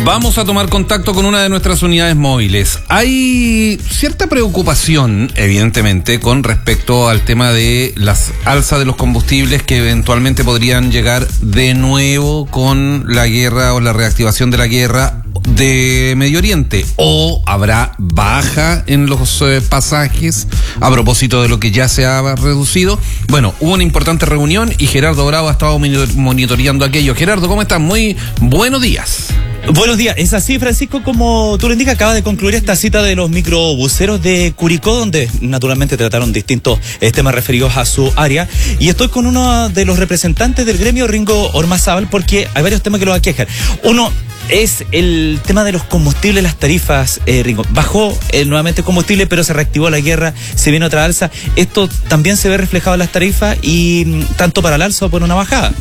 Vamos a tomar contacto con una de nuestras unidades móviles. Hay cierta preocupación, evidentemente, con respecto al tema de las alzas de los combustibles que eventualmente podrían llegar de nuevo con la guerra o la reactivación de la guerra de Medio Oriente, o habrá baja en los pasajes a propósito de lo que ya se ha reducido. Bueno, hubo una importante reunión y Gerardo Bravo ha estado monitoreando aquello. Gerardo, ¿cómo estás? Muy buenos días. Buenos días, es así, Francisco, como tú lo indicas, acaba de concluir esta cita de los microbuseros de Curicó, donde naturalmente trataron distintos temas referidos a su área, y estoy con uno de los representantes del gremio, Ringo Ormazábal, porque hay varios temas que lo aquejan. Uno es el tema de los combustibles, las tarifas, Ringo. Bajó nuevamente el combustible, pero se reactivó la guerra, se viene otra alza. Esto también se ve reflejado en las tarifas, y tanto para el alza o por una bajada.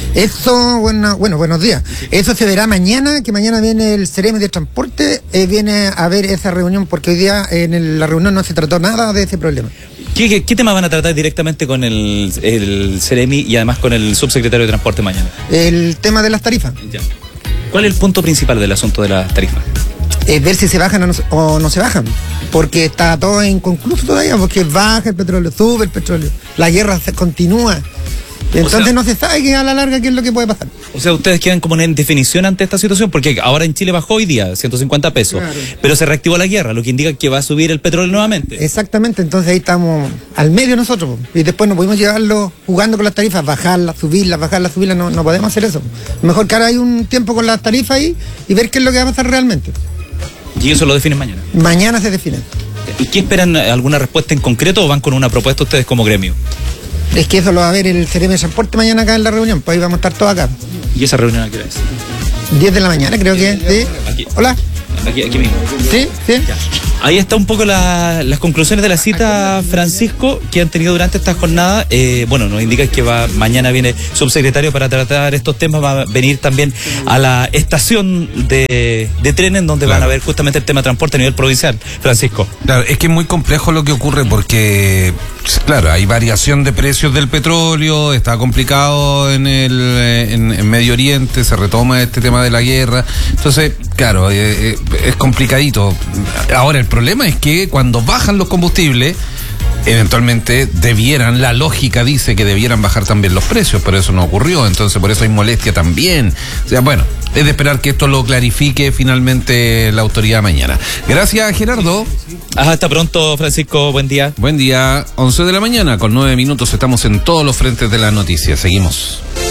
Eso, buenos días. Eso se verá mañana, que mañana viene el Ceremi de Transporte, viene a ver esa reunión, porque hoy día la reunión no se trató nada de ese problema. ¿Qué tema van a tratar directamente con el Ceremi y además con el subsecretario de Transporte mañana? El tema de las tarifas. Ya. ¿Cuál es el punto principal del asunto de las tarifas? Ver si se bajan o no se bajan, porque está todo inconcluso todavía, porque baja el petróleo, sube el petróleo, la guerra continúa. Entonces no se sabe a la larga qué es lo que puede pasar. O sea, ustedes quedan como en definición ante esta situación, porque ahora en Chile bajó hoy día 150 pesos, claro, pero se reactivó la guerra, lo que indica que va a subir el petróleo nuevamente. Exactamente, entonces ahí estamos al medio nosotros, y después no podemos llevarlo jugando con las tarifas, bajarlas, subirlas, no podemos hacer eso. Mejor que ahora hay un tiempo con las tarifas ahí y ver qué es lo que va a pasar realmente. ¿Y eso lo definen mañana? Mañana se define. ¿Y qué esperan? ¿Alguna respuesta en concreto o van con una propuesta ustedes como gremio? Es que eso lo va a ver el Ceremi de Transporte mañana acá en la reunión, pues ahí vamos a estar todos acá. ¿Y esa reunión a qué hora es? 10 de la mañana, creo que es. ¿Sí? Aquí. Hola. Aquí mismo. Sí. Ya. Ahí está un poco las conclusiones de la cita, Francisco, que han tenido durante esta jornada. Nos indica que mañana viene subsecretario para tratar estos temas, va a venir también a la estación de trenes, donde van a ver justamente el tema de transporte a nivel provincial, Francisco. Claro, es que es muy complejo lo que ocurre porque, claro, hay variación de precios del petróleo, está complicado en Medio Oriente, se retoma este tema de la guerra, entonces, claro, es complicadito. Ahora, el problema es que cuando bajan los combustibles, eventualmente la lógica dice que debieran bajar también los precios, pero eso no ocurrió, entonces por eso hay molestia también. O sea, bueno, es de esperar que esto lo clarifique finalmente la autoridad mañana. Gracias, Gerardo. Hasta pronto, Francisco, buen día. Buen día, 11 de la mañana, con 9 minutos, estamos en todos los frentes de la noticia. Seguimos.